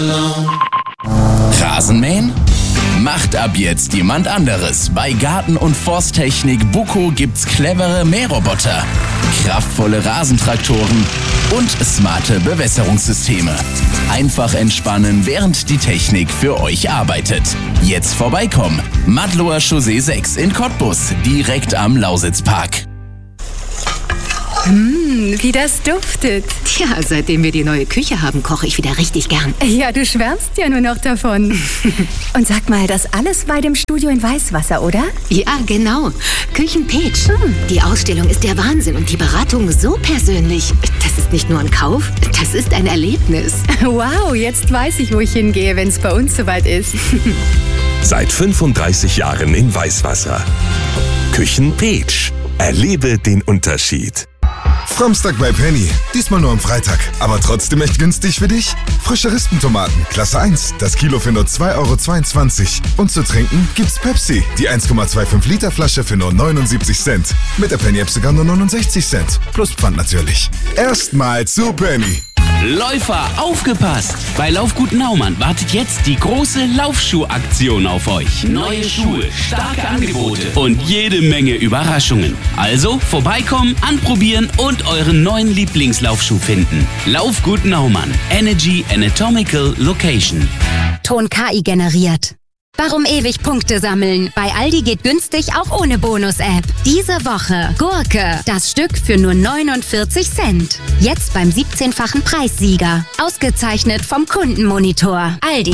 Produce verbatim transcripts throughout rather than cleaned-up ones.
alone. Rasenmähen? Macht ab jetzt jemand anderes. Bei Garten- und Forsttechnik Buco gibt's clevere Mähroboter, kraftvolle Rasentraktoren und smarte Bewässerungssysteme. Einfach entspannen, während die Technik für euch arbeitet. Jetzt vorbeikommen. Madloer Chaussee sechs in Cottbus, direkt am Lausitzpark. Mmh, wie das duftet. Tja, seitdem wir die neue Küche haben, koche ich wieder richtig gern. Ja, du schwärmst ja nur noch davon. Und sag mal, das alles bei dem Studio in Weißwasser, oder? Ja, genau. Küchenpeach. Hm. Die Ausstellung ist der Wahnsinn und die Beratung so persönlich. Das ist nicht nur ein Kauf, das ist ein Erlebnis. Wow, jetzt weiß ich, wo ich hingehe, wenn es bei uns soweit ist. Seit fünfunddreißig Jahren in Weißwasser. Küchenpeach. Erlebe den Unterschied. Framstag bei Penny. Diesmal nur am Freitag. Aber trotzdem echt günstig für dich. Frische Rispentomaten, Klasse eins. Das Kilo für nur zwei Euro zweiundzwanzig. Und zu trinken gibt's Pepsi. Die eins Komma fünfundzwanzig Liter Flasche für nur neunundsiebzig Cent. Mit der Penny-App sogar nur neunundsechzig Cent. Plus Pfand natürlich. Erstmal zu Penny. Läufer, aufgepasst! Bei Laufgut Naumann wartet jetzt die große Laufschuhaktion auf euch. Neue Schuhe, starke Angebote und jede Menge Überraschungen. Also vorbeikommen, anprobieren und euren neuen Lieblingslaufschuh finden. Laufgut Naumann. Energy Anatomical Location. Ton K I generiert. Warum ewig Punkte sammeln? Bei Aldi geht günstig auch ohne Bonus-App. Diese Woche Gurke, das Stück für nur neunundvierzig Cent. Jetzt beim siebzehnfachen Preissieger. Ausgezeichnet vom Kundenmonitor. Aldi.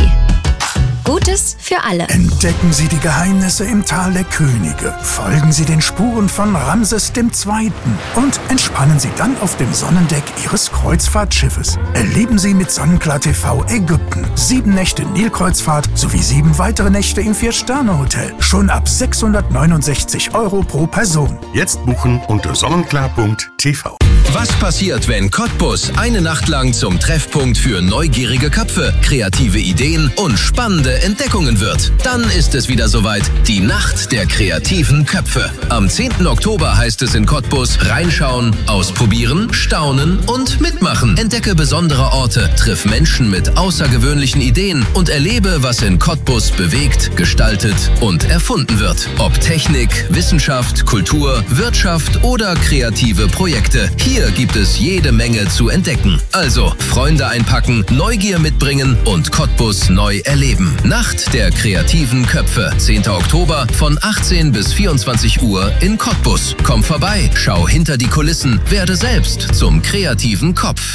Gutes für alle. Entdecken Sie die Geheimnisse im Tal der Könige. Folgen Sie den Spuren von Ramses der Zweite. Und entspannen Sie dann auf dem Sonnendeck Ihres Kreuzfahrtschiffes. Erleben Sie mit Sonnenklar T V Ägypten. Sieben Nächte Nilkreuzfahrt sowie sieben weitere Nächte im Vier-Sterne-Hotel. Schon ab sechshundertneunundsechzig Euro pro Person. Jetzt buchen unter sonnenklar punkt t v. Was passiert, wenn Cottbus eine Nacht lang zum Treffpunkt für neugierige Köpfe, kreative Ideen und spannende Entdeckungen wird? Dann ist es wieder soweit, die Nacht der kreativen Köpfe. Am zehnten Oktober heißt es in Cottbus reinschauen, ausprobieren, staunen und mitmachen. Entdecke besondere Orte, triff Menschen mit außergewöhnlichen Ideen und erlebe, was in Cottbus bewegt, gestaltet und erfunden wird. Ob Technik, Wissenschaft, Kultur, Wirtschaft oder kreative Projekte. Hier gibt es jede Menge zu entdecken. Also Freunde einpacken, Neugier mitbringen und Cottbus neu erleben. Nacht der kreativen Köpfe. zehnten Oktober von achtzehn bis vierundzwanzig Uhr in Cottbus. Komm vorbei, schau hinter die Kulissen, werde selbst zum kreativen Kopf.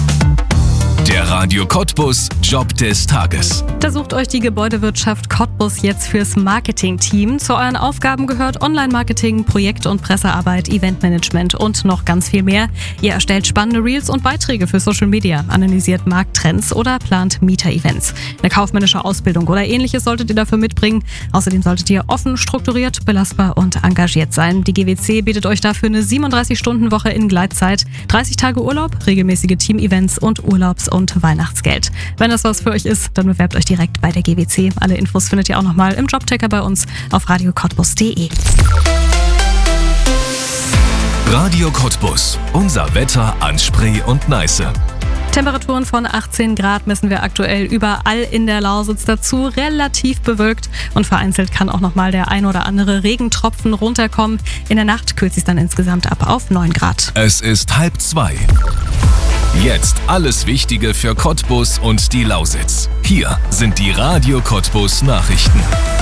Der Radio Cottbus Job des Tages. Da sucht euch die Gebäudewirtschaft Cottbus jetzt fürs Marketing-Team. Zu euren Aufgaben gehört Online-Marketing, Projekt- und Pressearbeit, Eventmanagement und noch ganz viel mehr. Ihr erstellt spannende Reels und Beiträge für Social Media, analysiert Markttrends oder plant Mieter-Events. Eine kaufmännische Ausbildung oder ähnliches solltet ihr dafür mitbringen. Außerdem solltet ihr offen, strukturiert, belastbar und engagiert sein. Die G W C bietet euch dafür eine siebenunddreißig-Stunden-Woche in Gleitzeit, dreißig Tage Urlaub, regelmäßige Team-Events und Urlaubs- und Weihnachtsgeld. Wenn das was für euch ist, dann bewerbt euch direkt bei der G W C. Alle Infos findet ihr auch nochmal im Jobticker bei uns auf radio cottbus punkt de. Radio Cottbus. Unser Wetter an Spree und Neiße. Temperaturen von achtzehn Grad messen wir aktuell überall in der Lausitz. Dazu relativ bewölkt und vereinzelt kann auch nochmal der ein oder andere Regentropfen runterkommen. In der Nacht kühlt es sich dann insgesamt ab auf neun Grad. Es ist halb zwei. Jetzt alles Wichtige für Cottbus und die Lausitz. Hier sind die Radio Cottbus Nachrichten.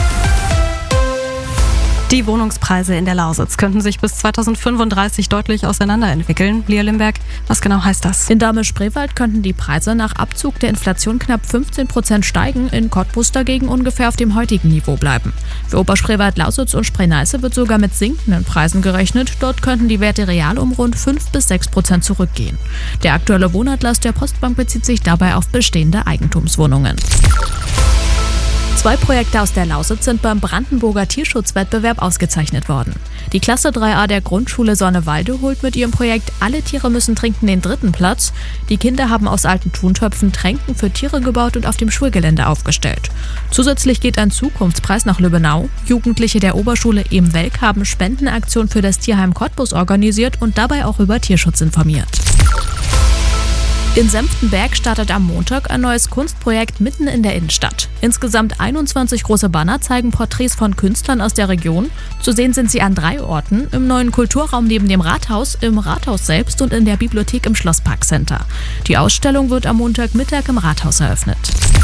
Die Wohnungspreise in der Lausitz könnten sich bis zweitausendfünfunddreißig deutlich auseinanderentwickeln. Lia Limberg, was genau heißt das? In Dahme-Spreewald könnten die Preise nach Abzug der Inflation knapp fünfzehn Prozent steigen, in Cottbus dagegen ungefähr auf dem heutigen Niveau bleiben. Für Oberspreewald, Lausitz und Spree-Neiße wird sogar mit sinkenden Preisen gerechnet. Dort könnten die Werte real um rund fünf bis sechs Prozent zurückgehen. Der aktuelle Wohnatlas der Postbank bezieht sich dabei auf bestehende Eigentumswohnungen. Zwei Projekte aus der Lausitz sind beim Brandenburger Tierschutzwettbewerb ausgezeichnet worden. Die Klasse drei a der Grundschule Sonnewalde holt mit ihrem Projekt Alle Tiere müssen trinken den dritten Platz. Die Kinder haben aus alten Tontöpfen Tränken für Tiere gebaut und auf dem Schulgelände aufgestellt. Zusätzlich geht ein Zukunftspreis nach Lübbenau. Jugendliche der Oberschule Ehm-Welk haben Spendenaktion für das Tierheim Cottbus organisiert und dabei auch über Tierschutz informiert. In Senftenberg startet am Montag ein neues Kunstprojekt mitten in der Innenstadt. Insgesamt einundzwanzig große Banner zeigen Porträts von Künstlern aus der Region. Zu sehen sind sie an drei Orten: im neuen Kulturraum neben dem Rathaus, im Rathaus selbst und in der Bibliothek im Schlossparkcenter. Die Ausstellung wird am Montagmittag im Rathaus eröffnet.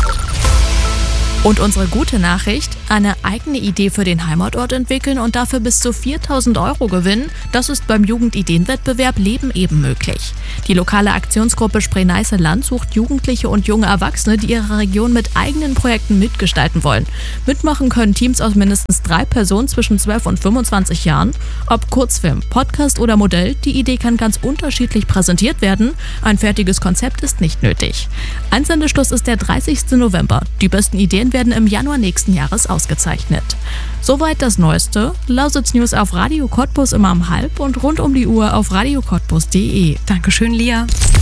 Und unsere gute Nachricht: eine eigene Idee für den Heimatort entwickeln und dafür bis zu viertausend Euro gewinnen, das ist beim Jugendideenwettbewerb Leben eben möglich. Die lokale Aktionsgruppe Spree-Neiße-Land sucht Jugendliche und junge Erwachsene, die ihre Region mit eigenen Projekten mitgestalten wollen. Mitmachen können Teams aus mindestens drei Personen zwischen zwölf und fünfundzwanzig Jahren. Ob Kurzfilm, Podcast oder Modell, die Idee kann ganz unterschiedlich präsentiert werden. Ein fertiges Konzept ist nicht nötig. Einsendeschluss ist der dreißigsten November. Die besten Ideen werden im Januar nächsten Jahres ausgezeichnet. Soweit das Neueste. Lausitz News auf Radio Cottbus immer um halb und rund um die Uhr auf radio cottbus punkt de. Dankeschön, Lia.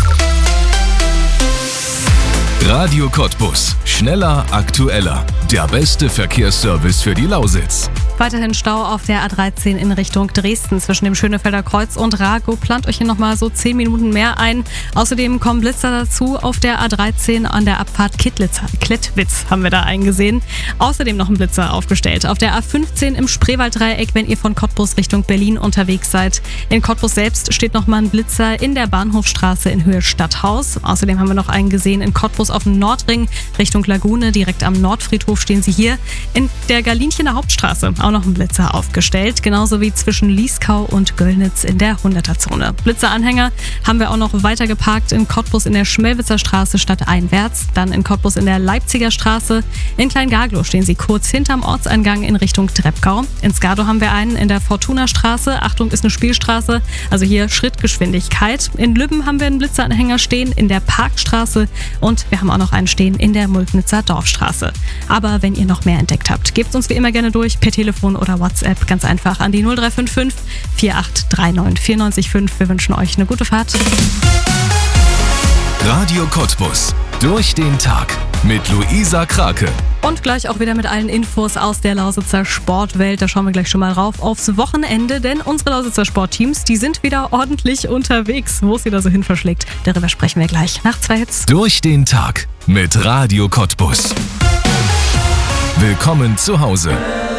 Radio Cottbus. Schneller, aktueller. Der beste Verkehrsservice für die Lausitz. Weiterhin Stau auf der A dreizehn in Richtung Dresden zwischen dem Schönefelder Kreuz und Rago. Plant euch hier nochmal so zehn Minuten mehr ein. Außerdem kommen Blitzer dazu auf der A dreizehn an der Abfahrt Kittlitz. Klettwitz haben wir da eingesehen. Außerdem noch ein Blitzer aufgestellt auf der A fünfzehn im Spreewalddreieck, wenn ihr von Cottbus Richtung Berlin unterwegs seid. In Cottbus selbst steht nochmal ein Blitzer in der Bahnhofstraße in Höhe Stadthaus. Außerdem haben wir noch einen gesehen in Cottbus auf dem Nordring Richtung Lagune. Direkt am Nordfriedhof stehen sie hier. In der Galinchener Hauptstraße auch noch ein Blitzer aufgestellt, genauso wie zwischen Lieskau und Göllnitz in der hunderter-Zone. Blitzeranhänger haben wir auch noch weiter geparkt in Cottbus in der Schmelwitzer Straße stadteinwärts, dann in Cottbus in der Leipziger Straße. In Kleingaglow stehen sie kurz hinterm Ortseingang in Richtung Treppgau. In Skado haben wir einen in der Fortuna Straße. Achtung, ist eine Spielstraße, also hier Schrittgeschwindigkeit. In Lübben haben wir einen Blitzeranhänger stehen in der Parkstraße und wir haben auch noch einen stehen in der Mulknitzer Dorfstraße. Aber wenn ihr noch mehr entdeckt habt, gebt uns wie immer gerne durch per Telefon oder WhatsApp, ganz einfach an die null drei fünf fünf vier acht drei neun vier neun fünf. Wir wünschen euch eine gute Fahrt. Radio Cottbus. Durch den Tag mit Luisa Krake. Und gleich auch wieder mit allen Infos aus der Lausitzer Sportwelt. Da schauen wir gleich schon mal rauf aufs Wochenende, denn unsere Lausitzer Sportteams, die sind wieder ordentlich unterwegs. Wo es wieder so hin verschlägt, darüber sprechen wir gleich nach zwei Hits. Durch den Tag mit Radio Cottbus. Willkommen zu Hause.